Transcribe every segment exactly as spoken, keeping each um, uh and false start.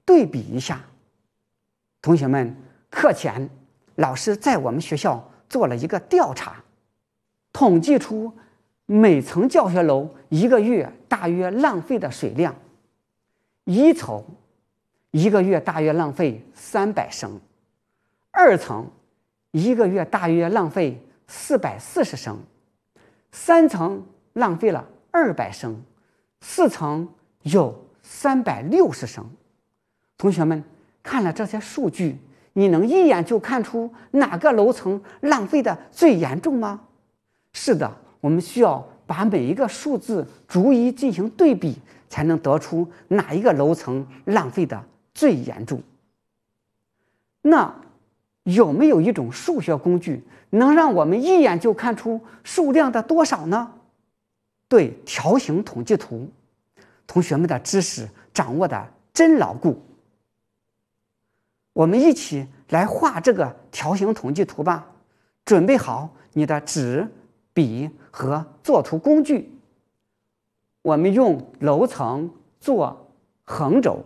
对比一下。同学们，课前老师在我们学校做了一个调查，统计出每层教学楼一个月大约浪费的水量。一层一个月大约浪费三百升，二层一个月大约浪费四百四十升，三层浪费了二百升，四层有三百六十升。同学们看了这些数据，你能一眼就看出哪个楼层浪费的最严重吗？是的，我们需要把每一个数字逐一进行对比，才能得出哪一个楼层浪费的最严重。那有没有一种数学工具能让我们一眼就看出数量的多少呢？对，条形统计图。同学们的知识掌握的真牢固。我们一起来画这个条形统计图吧。准备好你的纸、笔和作图工具。我们用楼层做横轴，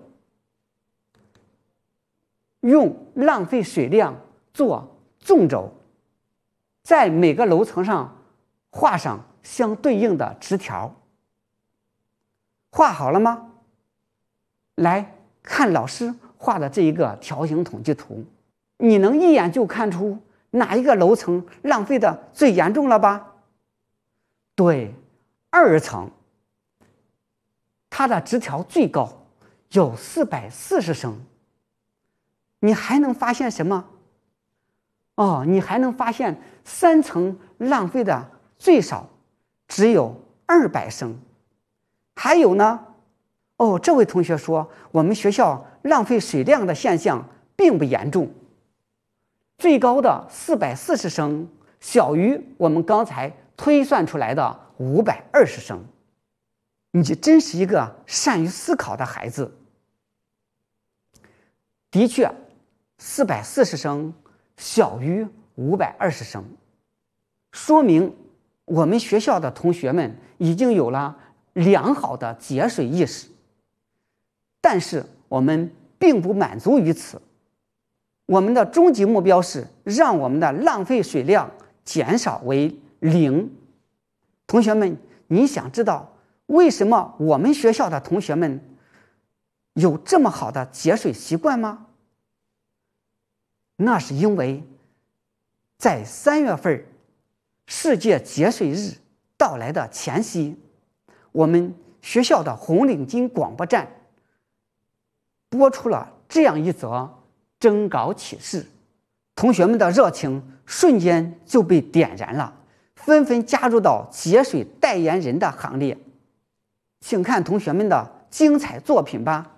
用浪费水量做纵轴，在每个楼层上画上相对应的直条。画好了吗？来看老师画的这一个条形统计图，你能一眼就看出哪一个楼层浪费的最严重了吧？对，二层，它的直条最高，有四百四十升。你还能发现什么？哦，你还能发现三层浪费的最少，只有二百升。还有呢？哦，这位同学说，我们学校浪费水量的现象并不严重。最高的四百四十升，小于我们刚才推算出来的五百二十升。你真是一个善于思考的孩子。的确，四百四十升小于五百二十升，说明我们学校的同学们已经有了良好的节水意识。但是我们并不满足于此，我们的终极目标是让我们的浪费水量减少为零。同学们，你想知道为什么我们学校的同学们有这么好的节水习惯吗？那是因为在三月份世界节水日到来的前夕，我们学校的红领巾广播站播出了这样一则征稿启事，同学们的热情瞬间就被点燃了，纷纷加入到节水代言人的行列。请看同学们的精彩作品吧。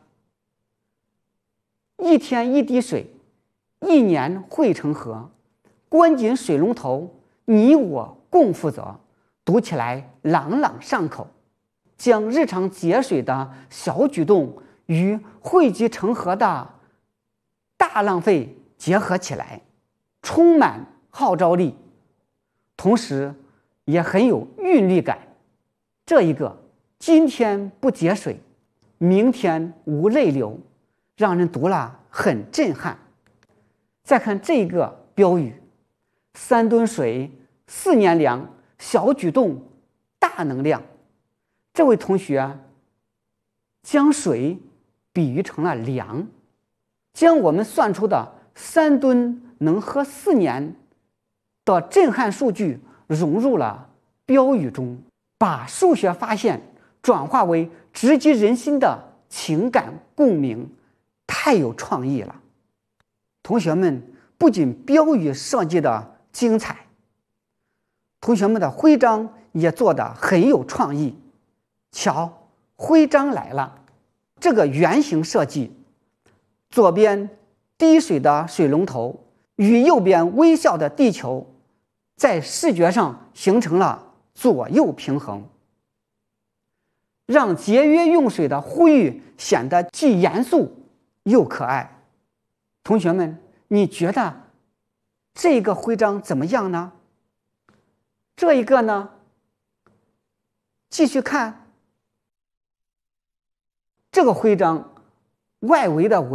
一天一滴水，一年汇成河，关紧水龙头，你我共负责。读起来朗朗上口，将日常节水的小举动与汇集成河的大浪费结合起来，充满号召力，同时也很有韵律感。这一个今天不节水，明天无泪流，让人读了很震撼。再看这个标语，三吨水，四年粮，小举动，大能量。这位同学将水比喻成了粮，将我们算出的三吨能喝四年的震撼数据融入了标语中，把数学发现转化为直击人心的情感共鸣，太有创意了。同学们不仅标语设计的精彩，同学们的徽章也做得很有创意。瞧，徽章来了，这个圆形设计，左边滴水的水龙头与右边微笑的地球，在视觉上形成了左右平衡，让节约用水的呼吁显得既严肃又可爱。同学们，你觉得这个徽章怎么样呢？这一个呢？继续看，这个徽章外围的